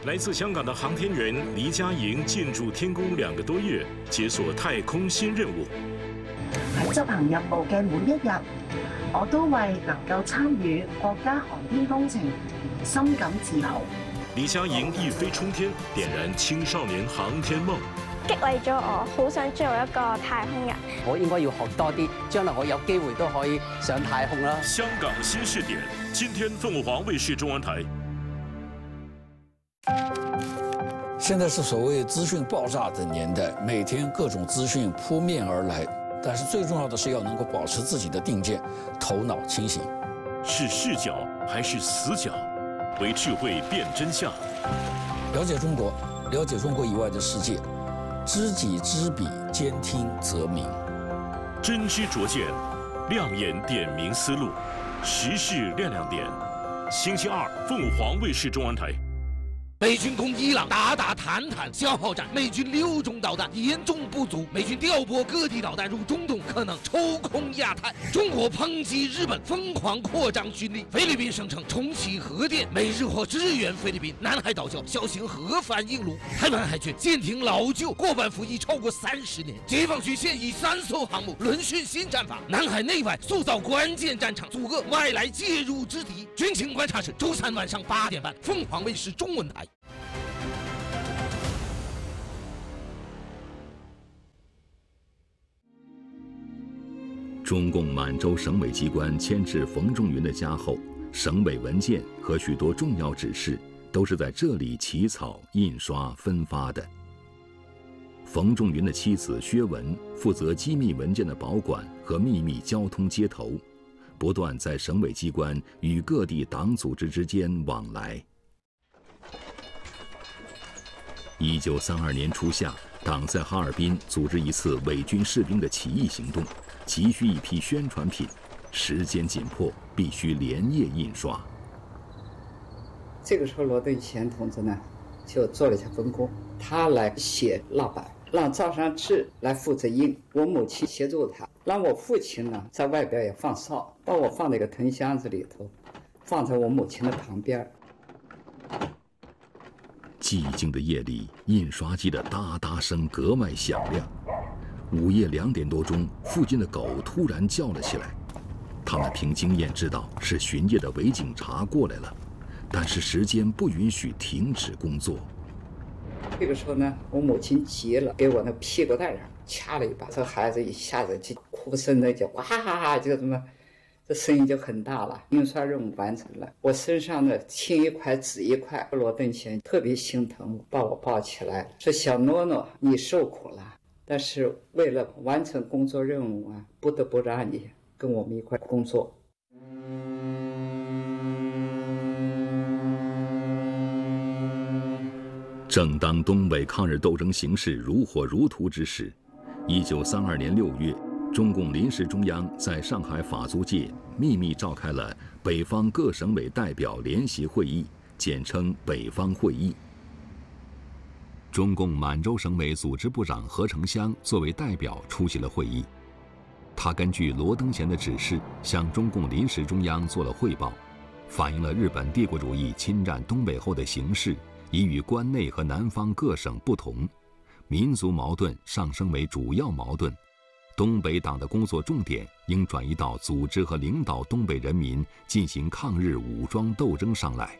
来自香港的航天員黎家瑩進駐天宮2個多月，解鎖太空新任務。 喺執行任務嘅每一日，我都為能夠參與國家航天工程深感自豪。 黎家瑩一飛沖天，點燃青少年航天夢， 激勵咗我，好想做一個太空人。 我應該要學多啲，將來我有機會都可以上太空啦。 香港新視點，今天鳳凰衛視中文台。 现在是所谓资讯爆炸的年代，每天各种资讯扑面而来，但是最重要的是要能够保持自己的定见，头脑清醒。 是视角还是死角？为智慧辨真相。 了解中国，了解中国以外的世界，知己知彼，兼听则明。 真知灼见，亮眼点明思路，时事亮亮点。星期二，凤凰卫视中文台。 美军攻伊朗，打坦坦消耗战。美军6种导弹严重不足，美军调拨各地导弹入中东，可能抽空亚太。中国抨击日本疯狂扩张军力，菲律宾声称重启核电，美日或支援菲律宾。南海岛礁小型核反应炉，台湾海军舰艇老旧，过半服役超过30年。解放军现役3艘航母轮训新战法，南海内外塑造关键战场，阻遏外来介入之敌。军情观察室周3晚上8点半，凤凰卫视中文台。 中共满洲省委机关迁至冯仲云的家后，省委文件和许多重要指示都是在这里起草、印刷、分发的。冯仲云的妻子薛文负责机密文件的保管和秘密交通接头，不断在省委机关与各地党组织之间往来。1932年初夏，党在哈尔滨组织一次伪军士兵的起义行动，急需一批宣传品，时间紧迫，必须连夜印刷。 这个时候，罗顿贤同志呢，就做了一下分工，他来写蜡板，让赵尚志来负责印，我母亲协助他，让我父亲呢在外边也放哨，把我放在一个藤箱子里头，放在我母亲的旁边。 寂静的夜里，印刷机的哒哒声格外响亮。午夜2点多钟，附近的狗突然叫了起来。他们凭经验知道是巡夜的伪警察过来了，但是时间不允许停止工作。 这个时候呢，我母亲急了，给我那屁股蛋上掐了一把，这孩子一下子就哭声的就哇哈哈，就什么，这声音就很大了。印刷任务完成了，我身上的青一块紫一块。罗顿贤特别心疼，把我抱起来说：“小诺诺，你受苦了，但是为了完成工作任务啊，不得不让你跟我们一块工作。” 正当东北抗日斗争形势如火如荼之时，1932年6月，中共临时中央在上海法租界秘密召开了北方各省委代表联席会议，简称北方会议。中共满洲省委组织部长何成湘作为代表出席了会议。他根据罗登贤的指示，向中共临时中央做了汇报，反映了日本帝国主义侵占东北后的形势已与关内和南方各省不同，民族矛盾上升为主要矛盾，东北党的工作重点应转移到组织和领导东北人民进行抗日武装斗争上来。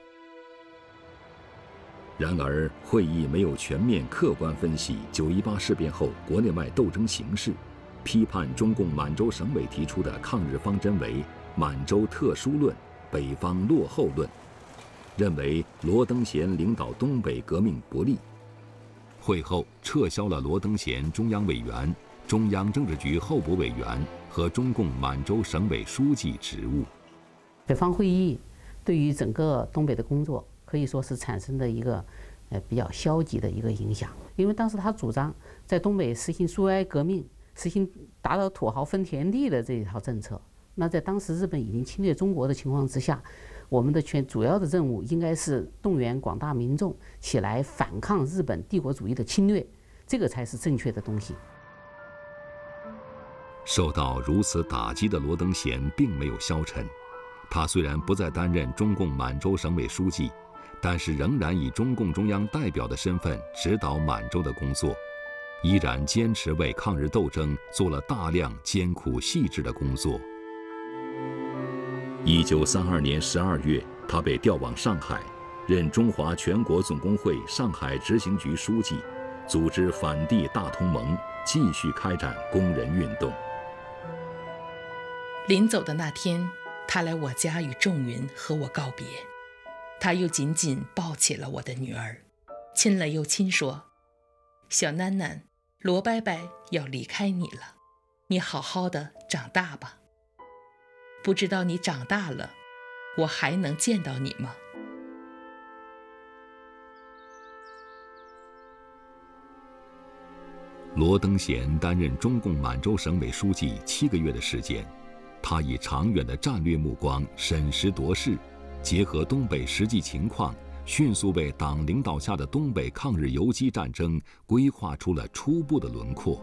然而，会议没有全面客观分析9·18事变后国内外斗争形势，批判中共满洲省委提出的抗日方针为满洲特殊论、北方落后论，认为罗登贤领导东北革命不利。会后撤销了罗登贤中央委员、中央政治局候补委员和中共满洲省委书记职务。 北方会议对于整个东北的工作可以说是产生的一个比较消极的一个影响，因为当时他主张在东北实行苏维埃革命，实行打倒土豪分田地的这一套政策。那在当时日本已经侵略中国的情况之下，我们的主要的任务应该是动员广大民众起来反抗日本帝国主义的侵略，这个才是正确的东西。 受到如此打击的罗登贤并没有消沉，他虽然不再担任中共满洲省委书记， 但是仍然以中共中央代表的身份指导满洲的工作，依然坚持为抗日斗争做了大量艰苦细致的工作。1932年12月，他被调往上海，任中华全国总工会上海执行局书记，组织反帝大同盟，继续开展工人运动。 临走的那天，他来我家与仲云和我告别，他又紧紧抱起了我的女儿，亲了又亲，说：“小囡囡，罗伯伯要离开你了，你好好的长大吧。不知道你长大了，我还能见到你吗？” 罗登贤担任中共满洲省委书记7个月的时间，他以长远的战略目光审时度势，结合东北实际情况，迅速为党领导下的东北抗日游击战争规划出了初步的轮廓。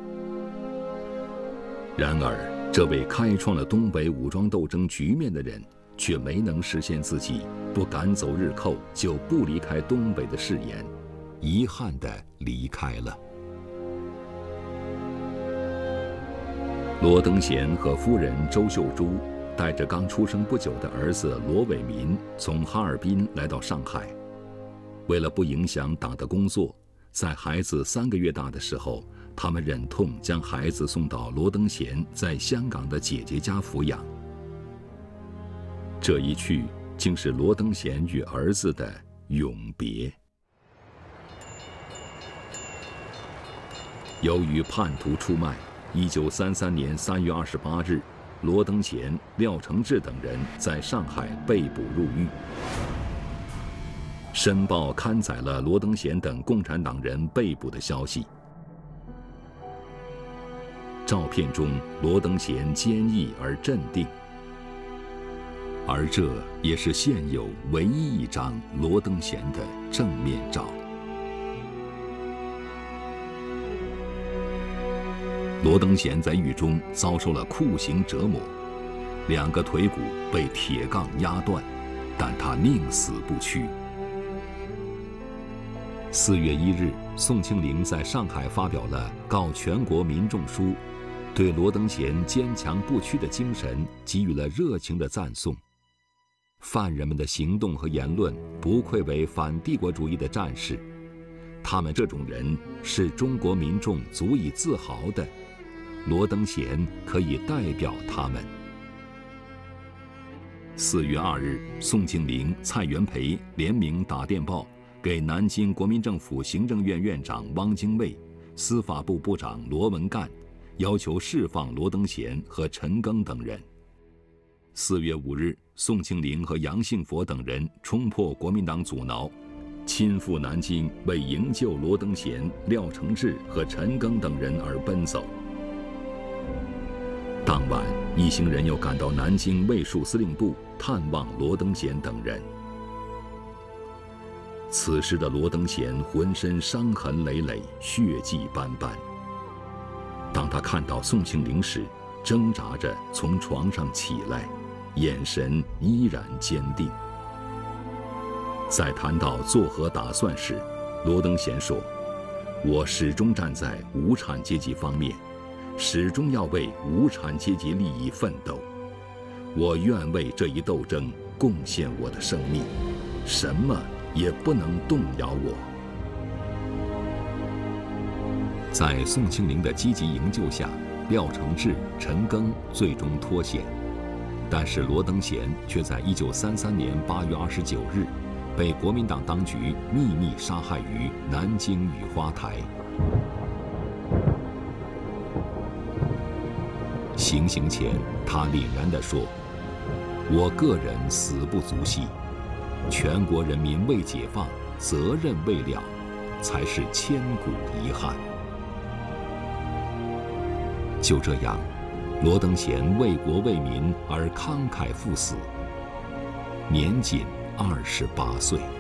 然而，这位开创了东北武装斗争局面的人，却没能实现自己不赶走日寇就不离开东北的誓言，遗憾地离开了。罗登贤和夫人周秀珠带着刚出生不久的儿子罗伟民从哈尔滨来到上海。为了不影响党的工作，在孩子3个月大的时候，他们忍痛将孩子送到罗登贤在香港的姐姐家抚养。这一去，竟是罗登贤与儿子的永别。由于叛徒出卖，1933年3月28日，罗登贤、廖承志等人在上海被捕入狱。《申报》刊载了罗登贤等共产党人被捕的消息。照片中，罗登贤坚毅而镇定，而这也是现有唯一一张罗登贤的正面照。罗登贤在狱中遭受了酷刑折磨，2个腿骨被铁杠压断，但他宁死不屈。4月1日，宋庆龄在上海发表了告全国民众书，对罗登贤坚强不屈的精神给予了热情的赞颂。犯人们的行动和言论不愧为反帝国主义的战士，他们这种人是中国民众足以自豪的。罗登贤可以代表他们。4月2日，宋庆龄、蔡元培联名打电报给南京国民政府行政院院长汪精卫、司法部部长罗文干，要求释放罗登贤和陈赓等人。4月5日，宋庆龄和杨杏佛等人冲破国民党阻挠，亲赴南京，为营救罗登贤、廖承志和陈赓等人而奔走。当晚，一行人又赶到南京卫戍司令部探望罗登贤等人。此时的罗登贤浑身伤痕累累，血迹斑斑。当他看到宋庆龄时，挣扎着从床上起来，眼神依然坚定。在谈到作何打算时，罗登贤说：“我始终站在无产阶级方面，始终要为无产阶级利益奋斗。我愿为这一斗争贡献我的生命，什么也不能动摇我。”在宋庆龄的积极营救下，廖承志、陈赓最终脱险，但是罗登贤却在1933年8月29日被国民党当局秘密杀害于南京雨花台。行刑前，他凛然地说：“我个人死不足惜，全国人民未解放，责任未了，才是千古遗憾。”就这样，罗登贤为国为民而慷慨赴死，年仅28岁。